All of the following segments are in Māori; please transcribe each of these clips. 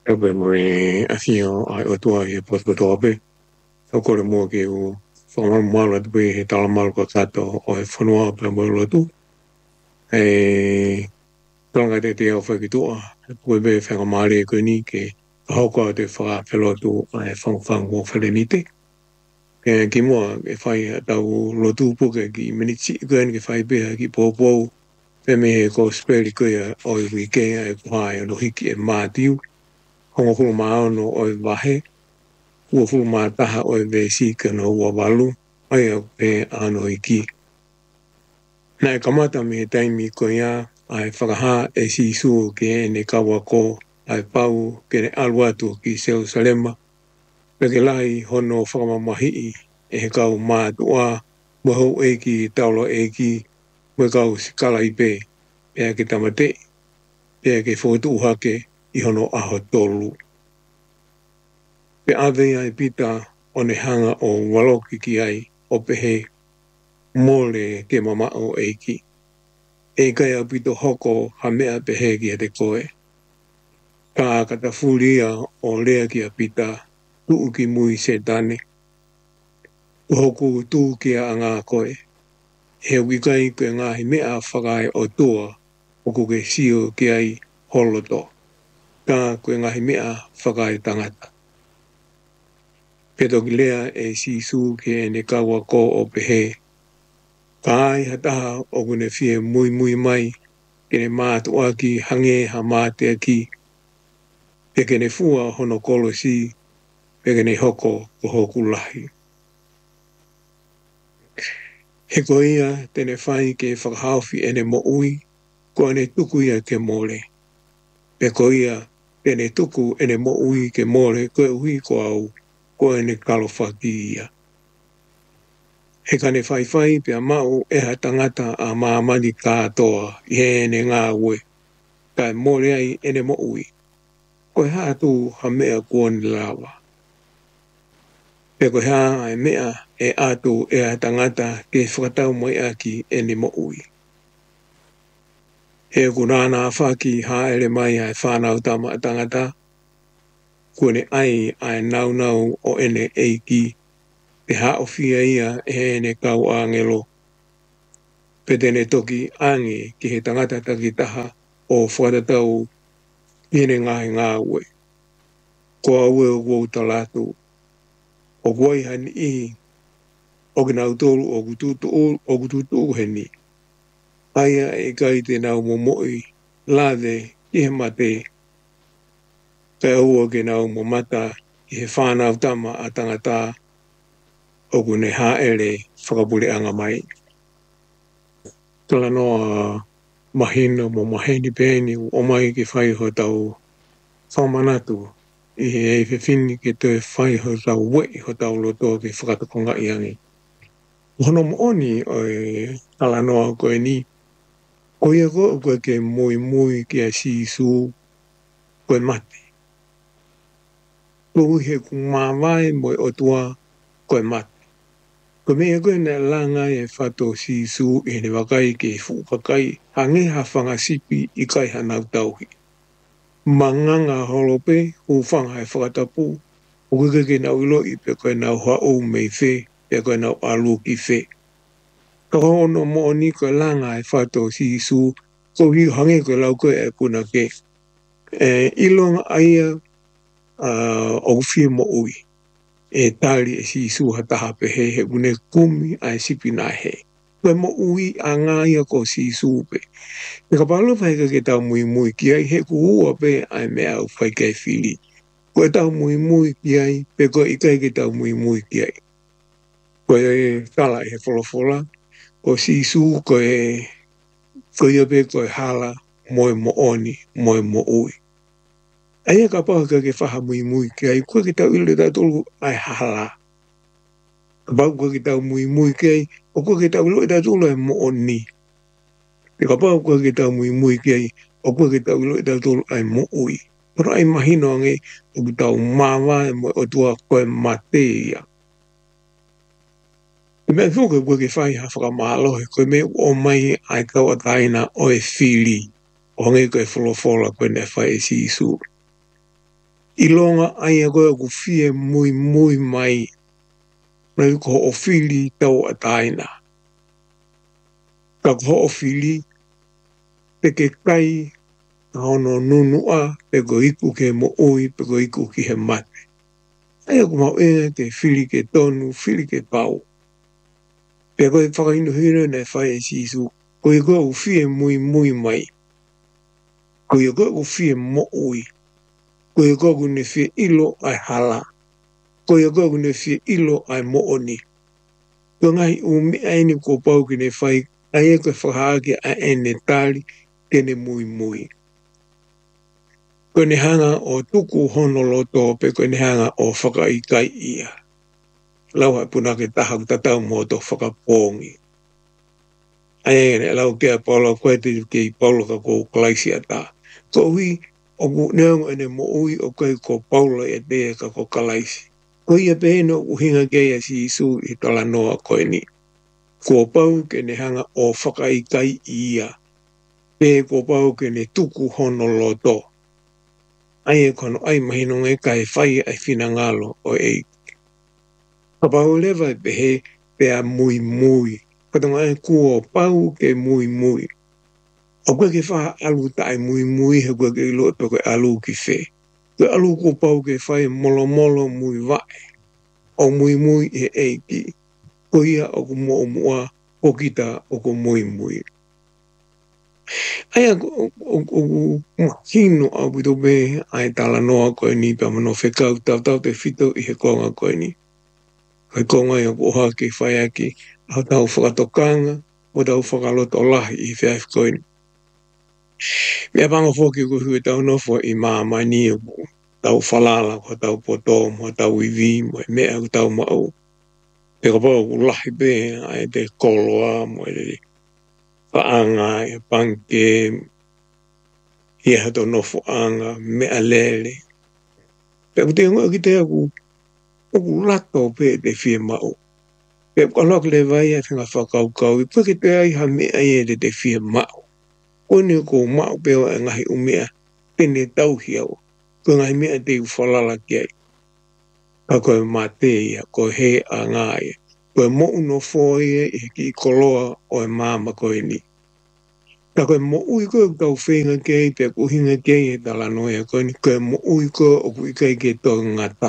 Ebe mo assim ai o tua e pos botobe o kore mo ke o whanga malo te pe he tala malo ko tato o e whanua pe mo lo tu e tanga te o whakitua koe be whanga maare e koe ni ke hauka te whaka whelo tu e whang mo wharenite ki mua e whai tau lo tu puke ki minitsi koe ni ke whai beha ki pōpou pe me he ko speri koe o i wikea e kuhai o no hiki e mātiu hongo kuru maono o i wahe ua fu mataha o e vesi ka no ua walu ai au pe ano iki. Na e kamata me he taimi ko ia ai whakaha e si su ke e ne kawa ko ai pau ke ne alu atu ki Jerusalema. Peke lai hono whakamamahi e he kau mātua maho e ki taulo e ki me kau sikala i pe pea ke tamate pea ke fotu uhake i hono aho tolu. Pe ave ai pita o ne hanga o waloki ki ai o pehe mole ke mama o eiki. E kai au pito hoko ha mea pehe ki a te koe. Ka kata furia o lea ki a pita tuu ki mui se tane. Uhoku tuu ki a ngā koe. He wikai koe ngahi mea whakai o tua o kuke sio ki ai holoto. Ka koe ngahi mea whakai tangata. Peto ki lea e sisu ke e ne kawa ko o pehe. Ka ai hataha o kune fie mui mui mai ke ne mātua ki hange ha mātea ki. Pe ke ne fua hono kolo si pe ke ne hoko o hoku lahi. He ko ia tene whai ke whakahauwhi e ne mo ui ko ane tuku ia ke mole. Pe ko ia tene tuku e ne mo ui ke mole ko e ui ko au ko ane kalowhaki ia. He kane whai pia mau e ha tangata a maamani kātoa i he ene ngā ue. Kai mole ai ene mo ui. Koe hātu ha mea kuoni lawa. Pe koe haa ai mea e atu e ha tangata ke whakatau mai aki ene mo ui. He kurana whaki haa ele mai ai whanau tama a tangata. Kuone ai ai nau nau o ene eiki. Te haa o fia ia e ene kau angelo. Pe tene toki ange ki he tangata takitaha o whatatau ene ngā ue. Ko aue o kua utalatu. O kuai hani ihi. O ki nau tolu o kututu heni. Aia e kai te nau momoi. Lade i he mate. Kai aua ke nau momata i he whanau tama a tangata. O kune haere whakapule anga mai. Tala noa mahina mo maheni pēni o mai ke whai ho tau whamanatu i he e whiwhini ke te whai ho tau wei ho tau loto ke whakatakonga i angi. Hono mo oni o e tala noa koe ni o ia koe ke mui mui ke a sisu koe mate. Koe he kumawai mo o tua koe mate. Ko mea koe na langa e whato sisu e ne wakai ke whukakai hange ha whangasipi i kai hanau tauhi. Manganga holope u whanga e whakatapu o kuke ke nau ilo i pe koe nau hau mei whe pe koe nau alu ki whe. Ka hono mo ni koe langa e whato sisu ko hi hange koe lau koe e puna ke. Ilonga aia o whia mo ui. E tali e sisu hataha pe he une kumi ai sipi na he. Koe mo ui a ngā ia ko sisu pe. Me ka palo whai ka ke tau mui mui ki ai he kuhua pe ai mea au whai kai whili. Koe tau mui mui ki ai pe koe i kai ke tau mui mui ki ai. Koe e tala e he wholofola. Ko sisu koe ia pe koe hala moe mo oni moe mo ui. Aia ka pao ka ke whaha mui mui ki ai, koe ke tau ilo tau tolu ai hala. Ka pao koe ke tau mui mui ki ai, o koe ke tau ilo tau tolu ai mo oni. Ka pao koe ke tau mui mui ki ai, o koe ke tau ilo tau tolu ai mo ui. Pero ai mahino ange, o ki tau mawa e mo o tua koe mate ia. Ke mea fuke koe ke whai ha whakamalohe, koe me o mai ai kau ataina o e whili. O ngai koe wholofola koe ne whai e sisu. ilonga ai koe ku fie mui mui mai na ko o fili tau ataina. Ka ko o fili te ke kai hono nunua pe ko iku ke mo ui pe ko iku ki he mate. Ai aku mau te fili ke tonu, fili ke pau. Pe koe whakainu hira nei whai e sisu. Koe koe u fie mui mui mai. Koe koe u fie mo ui. Koe koe ku ne fie ilo ai hala. Koe koe ku ne fie ilo ai mo oni. Koe ngai u mi aini ko pau ki ne whai. Ai e koe whakaake a ene tali kene mui mui. Koe ne hanga o tuku hono loto pe koe ne hanga o whakaikai ia. Lau hai punake taha ku tatau moto whakapongi. Ai ne lau kia paulo koe te ki paulo ka ko klaisi ata. Ko hui o ku neongo ene mo ui o koe ko paulo e te ka ko kalaisi. Ko ia peheno u hinga kea si isu i tala noa koe ni. Ko pau ke ne hanga o whakaikai ia. Pe ko pau ke ne tuku hono loto. Ai e kono ai mahino ngai kai whai ai whina ngalo o e. Ka pau lewa e pehe pe a mui mui. Katonga e kua pau ke mui mui. O koe ke wha alu tai mui mui he koe ke ilo to koe alu ki whe. Koe alu ko pau ke whai molo molo mui wae. O mui mui e eiki. Ko ia o ku mo mua o kita o ku mui mui. Ai o makino au pito be ai tala noa koe ni pa mano whekau tau te whito i he konga koe ni. Koe konga i o oha ke whai aki au tau whakatokanga o tau whakaloto lahi i whiaf koe ni. Mea panga whoki ko hui tau nofo i maa mai ni o tau whalala ko tau poto mo tau iwi mo e mea ko tau mau. Te ka pao ku lahi be ai te koloa mo e whaanga e panke ia hato nofo anga mea lele. Pe ku te ngoi ki te aku o ku lato pe te whie mau. Pe ku alok le vai e whinga whakau kau i pake te ai ha mea e te whie mau. Kone ko mau peo e ngahi umea tene tau hiau. Ko ngahi mea te u whalala kiai. Ka koe mate ia, ko he a ngai. Koe mo uno fōi e ki koloa o e māma koe ni. Ka koe mo ui koe tau whenga kei pe kuhinga kei e tala noia koe ni. Koe mo ui koe o kui kei ke tō ngata.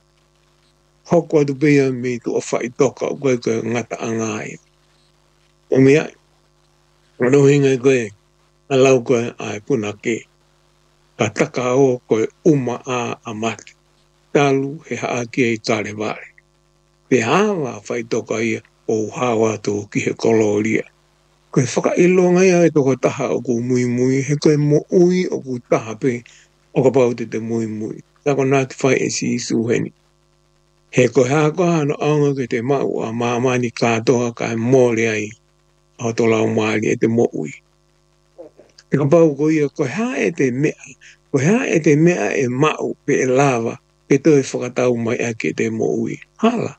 Hoko atu pia me tu o whai toka o koe koe ngata a ngai. O mea, ano hinga koe, a lau koe ai puna ke. Ka taka o koe uma a mati. Talu he haa ki e tare vare. Pe hawa whai toka ia o hawa tō ki he koloria. Koe whaka ilonga ia e toko taha o ku mui mui, he koe mo ui o ku taha pe o ka pau te mui mui. Tako nāti whai e si isu heni. He koe hako hano aunga ke te mau a maamani kātoa ka he mōre ai o tō lau maari e te mo ui. E ka pau ko ia koe haa e te mea, koe haa e te mea e mau pe e lava ke toi whakatau mai a ke te mo ui. Hala.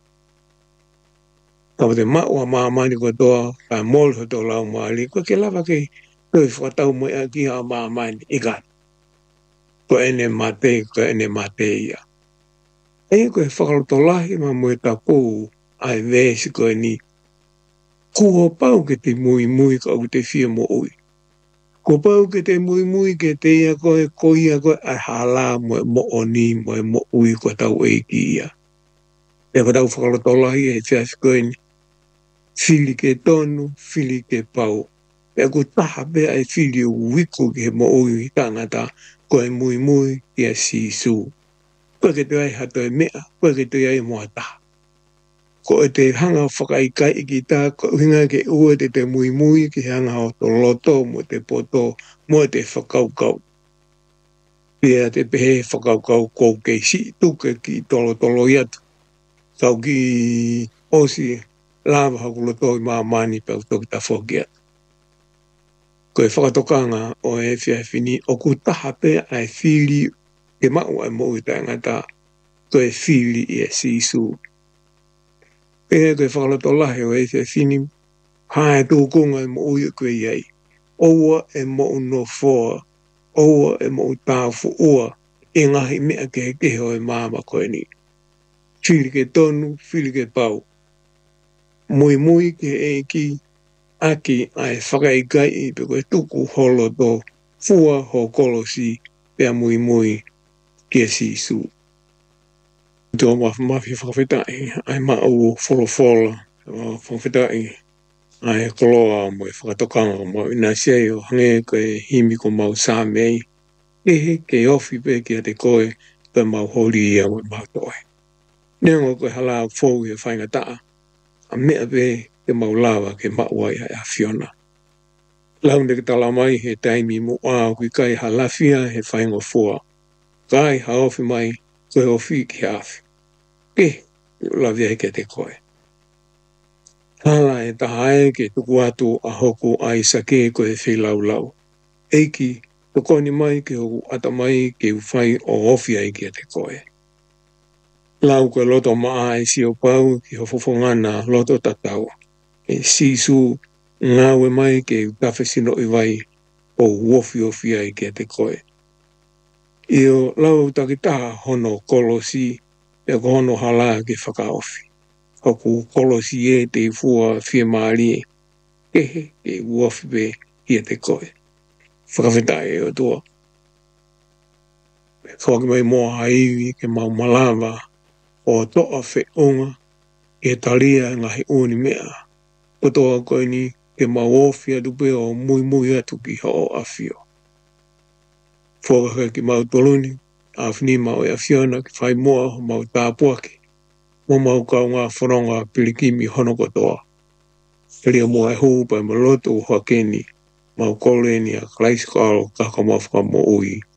Kawa te mau a maamani ko toa ka mōle ho tō lau maari, koe ke lava ke toi whakatau mai a ki a maamani i ka. Ko ene mate, ko ene mate ia. E koe whakaloto lahi ma mui ta kou ai vēsi koe ni. Kua pau ke te mui mui ka au te whia mo ui. Ko pau ke te mui mui ke te ia koe ko ia koe ai hala mo e mo oni mo e mo ui ko tau eiki ia. E ko tau whakaloto lahi e whiasi koe ni. Whili ke tonu, whili ke pau. E ko taha pe ai whili o wiko ke mo ui tangata koe mui mui ia sisu. Koe ke te ai hato e mea, koe ke te ai moa taha. Ko e te hanga whakaikai ki tā, ko hinga ke ua te mui mui ki hanga o to loto mo te poto, mo te whakaukau. Pia te pehe whakaukau kou ke si tuke ki tolo tolo iatu. Kau ki osi lava hakuloto i maa mani pau toki ta whokia. Ko e whakatokanga o e whiawhini o ku taha pe ai whiri ke mau ai mo i tā ngata ko e whiri i e sisu. Pea koe whakaloto lahi o e whiawhini hae tō konga e mo ui koe iei. Oua e mo no fōa, oua e mo tāwhu ua, e ngahi mea ke ho e māma koe ni. Whiri ke tonu, whiri ke pau. Mui ke e ki aki ai whakaikai I pe koe tuku holo tō fua ho kolosi pea mui ke sisu. Tō mafi whakawhitai ai mau wholofola, whakawhitai ai koloa mo e whakatokanga mo ina sei o hange koe himi ko mau sāmei. Ke ofi pe ki a te koe pe mau hori ia mo mau toe. Nengo koe hala fōu e whainga taa. A mea pe ke mau lawa ke mauai a Fiona. Launde ke tala mai he taimi mo a kui kai halafia he whainga fua. Kai ha ofi mai koe ofi ki hafi. Lavia ke te koe. Hala e tahae ke tuku atu a hoku a isake koe whilau. Eiki tokoni mai ke hoku ata mai ke uwhai o ofi ai ke te koe. Lau koe loto maa e si o pau ki hofofongana loto tatau. E sisu ngawe mai ke utafe sino iwai o ofi ai ke te koe. Io lau takitaha hono kolosi e hono hala ke whakaofi. Hoku kolosi e te fua fie maari ke uofi pe ki te koe. Whakawhitai e o tua. Kawaki mai moa haiwi ke mau malama o toa whi onga ke taria ngahi uni mea. Kotoa koe ni ke mau ofi atu pe o mui atu ki ho a fio. Whakaka ki mau toluni, awhini mau e a Fiona ki whai moa mau tāpuaki. Mo mau kau ngā whanonga pilikimi hono kotoa. Ria moa e huu pai maloto hua keni, mau koleni a Kleiskal kakamawhaka mo ui.